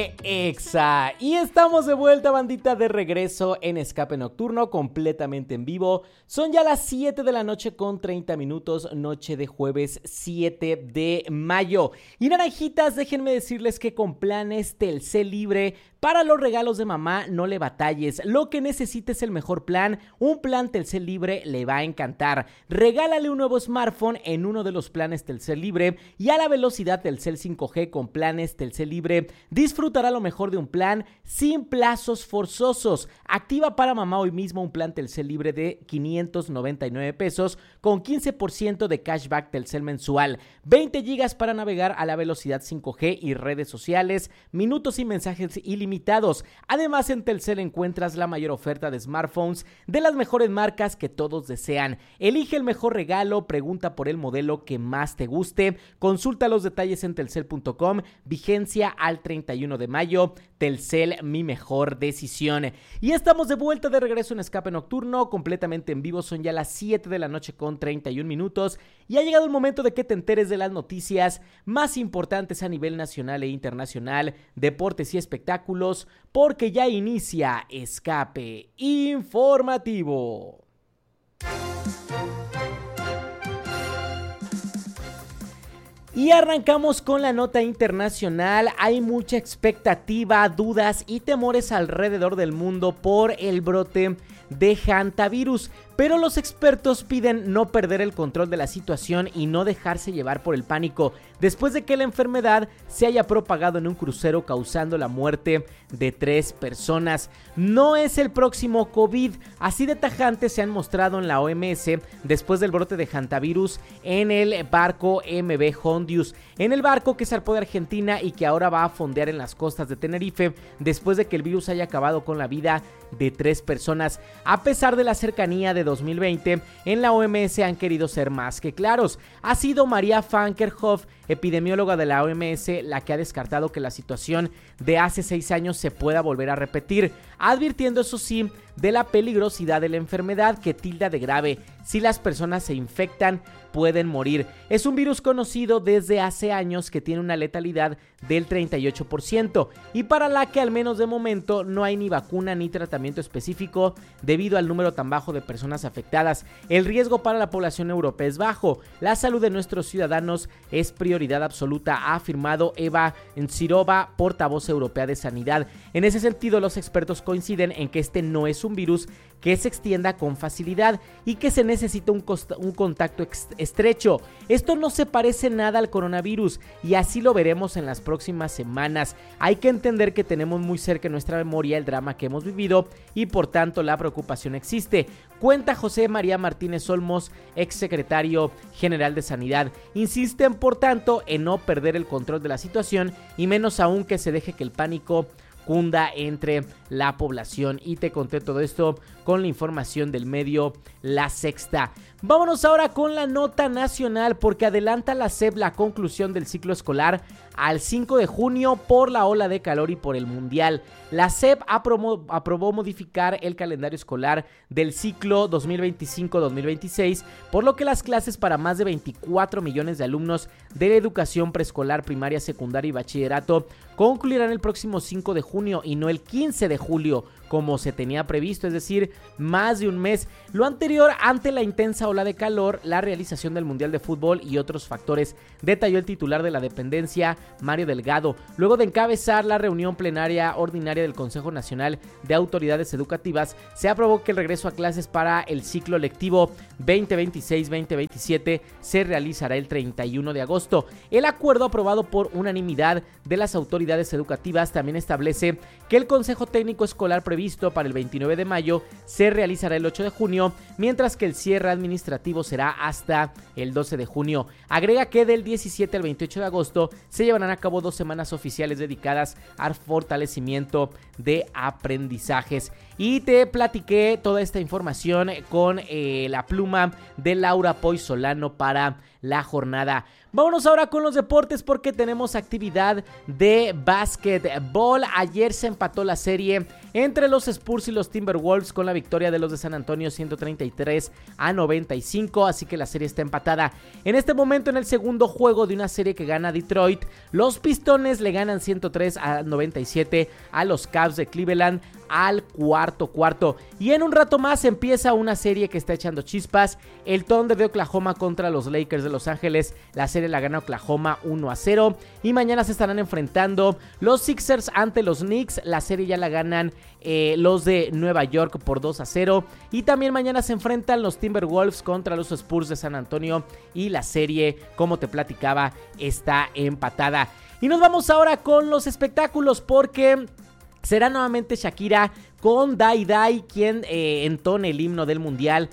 de Exa. Y estamos de vuelta, bandita, de regreso en Escape Nocturno, completamente en vivo. Son ya las 7 de la noche con 30 minutos, noche de jueves 7 de mayo. Y naranjitas, déjenme decirles que con planes Telcel Libre, para los regalos de mamá no le batalles. Lo que necesites el mejor plan, un plan Telcel Libre le va a encantar. Regálale un nuevo smartphone en uno de los planes Telcel Libre y a la velocidad Telcel 5G con planes Telcel Libre disfrutará lo mejor de un plan sin plazos forzosos. Activa para mamá hoy mismo un plan Telcel Libre de 599 pesos con 15% de cashback Telcel mensual, 20 gigas para navegar a la velocidad 5G y redes sociales, minutos y mensajes ilimitados. Además, en Telcel encuentras la mayor oferta de smartphones de las mejores marcas que todos desean. Elige el mejor regalo, pregunta por el modelo que más te guste, consulta los detalles en telcel.com, vigencia al 31 de mayo. Telcel, mi mejor decisión. Y estamos de vuelta, de regreso en Escape Nocturno, completamente en vivo. Son ya las 7 de la noche con 31 minutos y ha llegado el momento de que te enteres de las noticias más importantes a nivel nacional e internacional, deportes y espectáculos, porque ya inicia Escape Informativo. Y arrancamos con la nota internacional. Hay mucha expectativa, dudas y temores alrededor del mundo por el brote de hantavirus, pero los expertos piden no perder el control de la situación y no dejarse llevar por el pánico, después de que la enfermedad se haya propagado en un crucero causando la muerte de 3 personas. No es el próximo COVID, así de tajantes se han mostrado en la OMS después del brote de hantavirus en el barco MV Hondius, en el barco que zarpó de Argentina y que ahora va a fondear en las costas de Tenerife después de que el virus haya acabado con la vida de 3 personas. A pesar de la cercanía de 2020, en la OMS han querido ser más que claros. Ha sido María van Kerkhove, epidemióloga de la OMS, la que ha descartado que la situación de hace 6 años se pueda volver a repetir, advirtiendo eso sí de la peligrosidad de la enfermedad, que tilda de grave. Si las personas se infectan, pueden morir. Es un virus conocido desde hace años que tiene una letalidad del 38% y para la que al menos de momento no hay ni vacuna ni tratamiento específico debido al número tan bajo de personas afectadas. El riesgo para la población europea es bajo. La salud de nuestros ciudadanos es prioridad absoluta, ha afirmado Eva Nsirova, portavoz europea de Sanidad. En ese sentido, los expertos coinciden en que este no es un virus que se extienda con facilidad y que se necesita un contacto estrecho. Esto no se parece nada al coronavirus y así lo veremos en las próximas semanas. Hay que entender que tenemos muy cerca en nuestra memoria el drama que hemos vivido y por tanto la preocupación existe. Cuenta José María Martínez Olmos, exsecretario general de Sanidad. Insisten, por tanto, en no perder el control de la situación y menos aún que se deje que el pánico cunda entre la población. Y te conté todo esto con la información del medio La Sexta. Vámonos ahora con la nota nacional, porque adelanta la SEP la conclusión del ciclo escolar al 5 de junio por la ola de calor y por el mundial. La SEP aprobó modificar el calendario escolar del ciclo 2025-2026, por lo que las clases para más de 24 millones de alumnos de la educación preescolar, primaria, secundaria y bachillerato concluirán el próximo 5 de junio y no el 15 de julio, como se tenía previsto, es decir, más de un mes. Lo anterior ante la intensa ola de calor, la realización del Mundial de Fútbol y otros factores, detalló el titular de la dependencia, Mario Delgado, luego de encabezar la reunión plenaria ordinaria del Consejo Nacional de Autoridades Educativas. Se aprobó que el regreso a clases para el ciclo lectivo 2026-2027 se realizará el 31 de agosto. El acuerdo, aprobado por unanimidad de las autoridades educativas, también establece que el Consejo Técnico Escolar previsto para el 29 de mayo se realizará el 8 de junio, mientras que el cierre administrativo será hasta el 12 de junio. Agrega que del 17 al 28 de agosto se llevarán a cabo 2 semanas oficiales dedicadas al fortalecimiento de aprendizajes. Y te platiqué toda esta información con la pluma de Laura Poy Solano para la jornada. Vámonos ahora con los deportes, porque tenemos actividad de básquetbol. Ayer se empató la serie entre los Spurs y los Timberwolves, con la victoria de los de San Antonio 133-95, así que la serie está empatada. En este momento, en el segundo juego de una serie que gana Detroit, los Pistones le ganan 103-97 a los Cavs de Cleveland al cuarto. Y en un rato más empieza una serie que está echando chispas. El Thunder de Oklahoma contra los Lakers de Los Ángeles. La serie la gana Oklahoma 1-0. Y mañana se estarán enfrentando los Sixers ante los Knicks. La serie ya la ganan los de Nueva York por 2-0. Y también mañana se enfrentan los Timberwolves contra los Spurs de San Antonio. Y la serie, como te platicaba, está empatada. Y nos vamos ahora con los espectáculos, porque será nuevamente Shakira con Die Die quien entone el himno del Mundial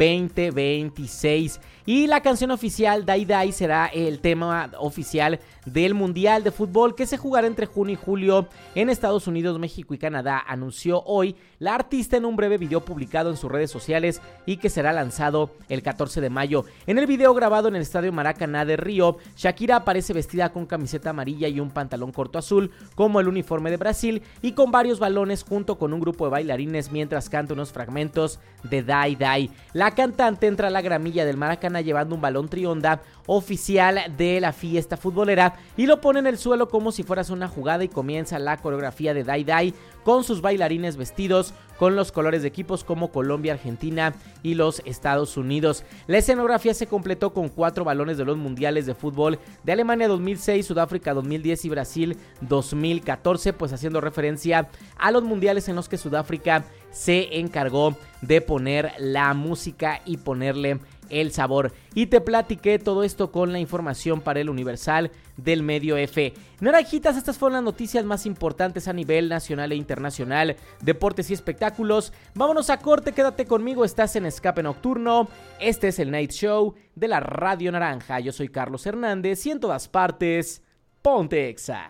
2026. Y la canción oficial Die Die será el tema oficial del Mundial de Fútbol que se jugará entre junio y julio en Estados Unidos, México y Canadá, anunció hoy la artista en un breve video publicado en sus redes sociales y que será lanzado el 14 de mayo. En el video grabado en el Estadio Maracaná de Río, Shakira aparece vestida con camiseta amarilla y un pantalón corto azul como el uniforme de Brasil y con varios balones junto con un grupo de bailarines mientras canta unos fragmentos de Die Die. La cantante entra a la gramilla del Maracaná llevando un balón trionda oficial de la fiesta futbolera y lo pone en el suelo como si fueras una jugada y comienza la coreografía de Die Die con sus bailarines vestidos con los colores de equipos como Colombia, Argentina y los Estados Unidos. La escenografía se completó con 4 balones de los mundiales de fútbol de Alemania 2006, Sudáfrica 2010 y Brasil 2014, pues haciendo referencia a los mundiales en los que Sudáfrica se encargó de poner la música y ponerle el sabor. Y te platiqué todo esto con la información para el Universal del Medio F. Naranjitas, estas fueron las noticias más importantes a nivel nacional e internacional, deportes y espectáculos. Vámonos a corte, quédate conmigo, estás en Escape Nocturno. Este es el Night Show de la Radio Naranja. Yo soy Carlos Hernández y en todas partes, ponte Exa.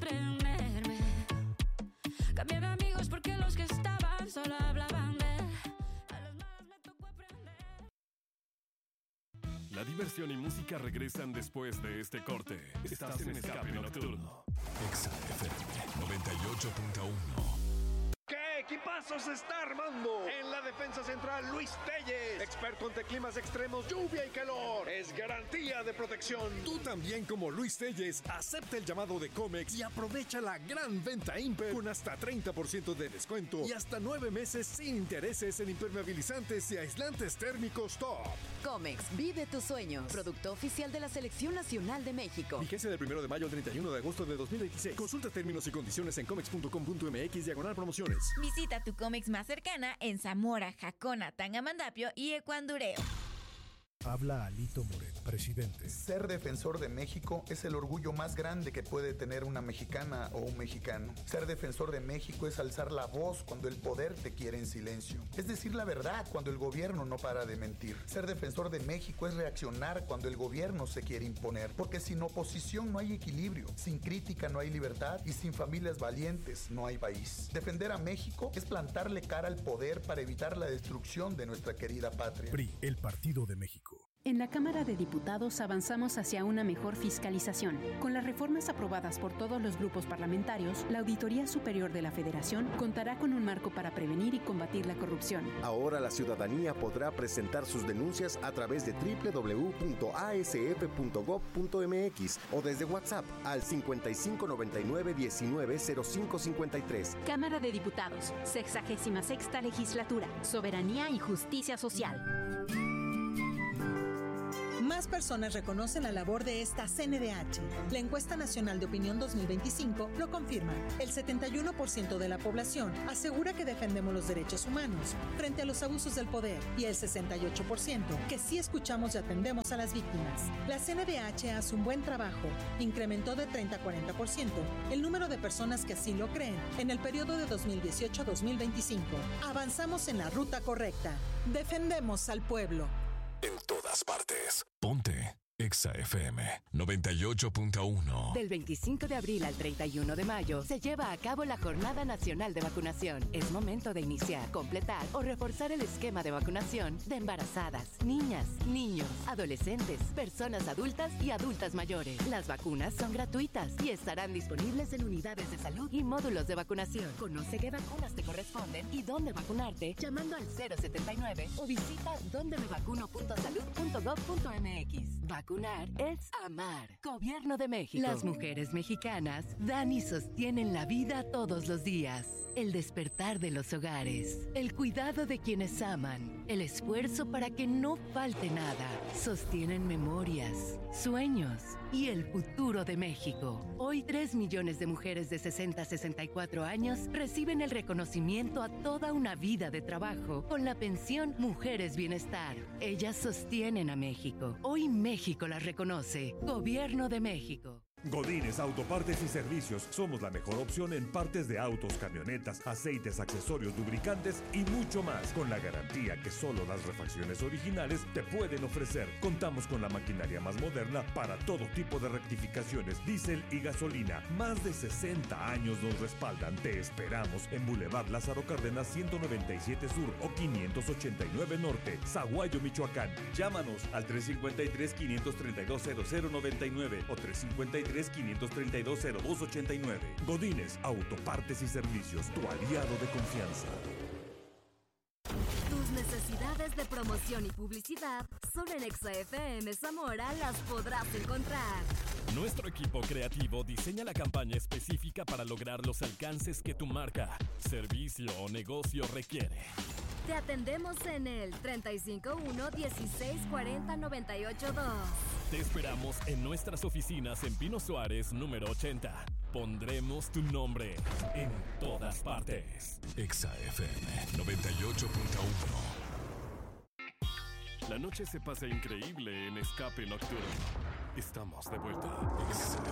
La diversión y música regresan después de este corte. Estás en Escape Nocturno. Exa FM 98.1. ¿Qué equipazo se está armando? En la defensa central, Luis Telles, experto ante climas extremos, lluvia y calor. Es garantía de protección. Tú también, como Luis Telles, acepta el llamado de Comex y aprovecha la gran venta Imper con hasta 30% de descuento y hasta 9 meses sin intereses en impermeabilizantes y aislantes térmicos top. Comex, vive tus sueños. Producto oficial de la Selección Nacional de México. Vigencia del 1 de mayo al 31 de agosto de 2026. Consulta términos y condiciones en comex.com.mx/promociones. Visita tu Comex más cercana en Zamora, Jacona, Tangamandapio y Ecuandureo. Habla Alito Moreno, presidente. Ser defensor de México es el orgullo más grande que puede tener una mexicana o un mexicano. Ser defensor de México es alzar la voz cuando el poder te quiere en silencio. Es decir la verdad cuando el gobierno no para de mentir. Ser defensor de México es reaccionar cuando el gobierno se quiere imponer. Porque sin oposición no hay equilibrio, sin crítica no hay libertad y sin familias valientes no hay país. Defender a México es plantarle cara al poder para evitar la destrucción de nuestra querida patria. PRI, el Partido de México. En la Cámara de Diputados avanzamos hacia una mejor fiscalización. Con las reformas aprobadas por todos los grupos parlamentarios, la Auditoría Superior de la Federación contará con un marco para prevenir y combatir la corrupción. Ahora la ciudadanía podrá presentar sus denuncias a través de www.asf.gov.mx o desde WhatsApp al 5599-190553. Cámara de Diputados, 66ª Legislatura, Soberanía y Justicia Social. Más personas reconocen la labor de esta CNDH. La encuesta nacional de opinión 2025 lo confirma. El 71% de la población asegura que defendemos los derechos humanos frente a los abusos del poder y el 68% que sí escuchamos y atendemos a las víctimas. La CNDH hace un buen trabajo. Incrementó de 30 a 40% el número de personas que así lo creen en el periodo de 2018 a 2025. Avanzamos en la ruta correcta. Defendemos al pueblo. En todas partes. Ponte Exa FM 98.1. Del 25 de abril al 31 de mayo se lleva a cabo la Jornada Nacional de Vacunación. Es momento de iniciar, completar o reforzar el esquema de vacunación de embarazadas, niñas, niños, adolescentes, personas adultas y adultas mayores. Las vacunas son gratuitas y estarán disponibles en unidades de salud y módulos de vacunación. Conoce qué vacunas te corresponden y dónde vacunarte llamando al 079 o visita dondemevacuno.salud.gov.mx. Vacunar es amar. Gobierno de México. Las mujeres mexicanas dan y sostienen la vida todos los días. El despertar de los hogares, el cuidado de quienes aman, el esfuerzo para que no falte nada. Sostienen memorias, sueños y el futuro de México. Hoy 3 millones de mujeres de 60 a 64 años reciben el reconocimiento a toda una vida de trabajo con la pensión Mujeres Bienestar. Ellas sostienen a México. Hoy México las reconoce. Gobierno de México. Godínez Autopartes y Servicios. Somos la mejor opción en partes de autos, camionetas, aceites, accesorios, lubricantes y mucho más, con la garantía que solo las refacciones originales te pueden ofrecer. Contamos con la maquinaria más moderna para todo tipo de rectificaciones, diésel y gasolina. Más de 60 años nos respaldan. Te esperamos en Boulevard Lázaro Cárdenas 197 Sur o 589 Norte, Zaguayo, Michoacán. Llámanos al 353-532-0099 o 353-532-0289. Godínez Autopartes y Servicios, tu aliado de confianza. Tus necesidades de promoción y publicidad solo en Exa FM Zamora las podrás encontrar. Nuestro equipo creativo diseña la campaña específica para lograr los alcances que tu marca, servicio o negocio requiere. Te atendemos en el 351-1640-982. Te esperamos en nuestras oficinas en Pino Suárez, número 80. Pondremos tu nombre en todas partes. Exa FM 98.1. La noche se pasa increíble en Escape Nocturno. Estamos de vuelta. Exa